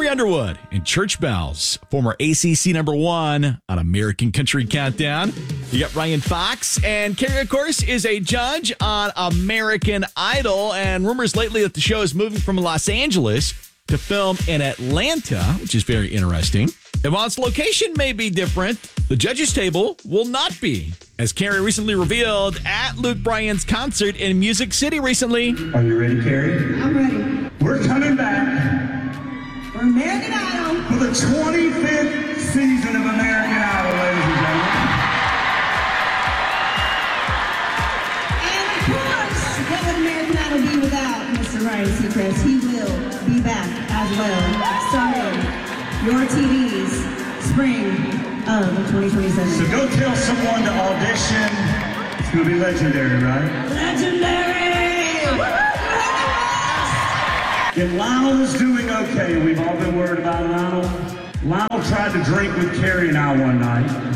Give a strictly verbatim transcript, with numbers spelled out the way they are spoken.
Carrie Underwood and Church Bells, former A C C number one on American Country Countdown. You got Ryan Fox, and Carrie, of course, is a judge on American Idol, and rumors lately that the show is moving from Los Angeles to film in Atlanta, which is very interesting. And while its location may be different, the judges' table will not be, as Carrie recently revealed at Luke Bryan's concert in Music City recently. Are you ready, Carrie? I'm ready. We're coming back For American Idol. for the twenty-fifth season of American Idol, ladies and gentlemen. And of course, what would American Idol be without Mister Ryan Seacrest? He will be back as well, starting your T V's spring of twenty twenty-seven. So go tell someone to audition. It's going to be legendary, right? Legendary! And Lionel is doing okay. We've all been worried about Lionel. Lionel tried to drink with Carrie and I one night.